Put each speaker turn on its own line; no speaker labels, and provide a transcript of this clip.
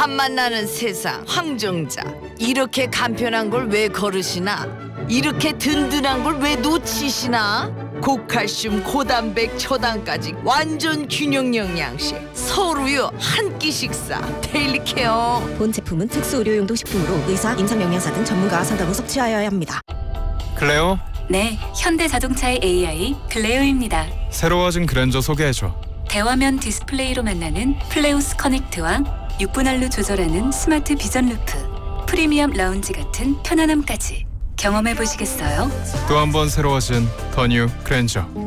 한맛 나는 세상 황정자. 이렇게 간편한 걸 왜 거르시나? 이렇게 든든한 걸 왜 놓치시나? 고칼슘, 고단백, 초당까지 완전 균형 영양식. 서울우유 한 끼 식사 데일리 케어.
본 제품은 특수 의료용도 식품으로 의사, 임상영양사 등 전문가와 상담 후 섭취하여야 합니다.
클레오?
네, 현대자동차의 AI 클레오입니다.
새로워진 그랜저 소개해줘.
대화면 디스플레이로 만나는 플레오스 커넥트와 6분할로 조절하는 스마트 비전 루프, 프리미엄 라운지 같은 편안함까지 경험해 보시겠어요?
또 한 번 새로워진 더 뉴 그랜저.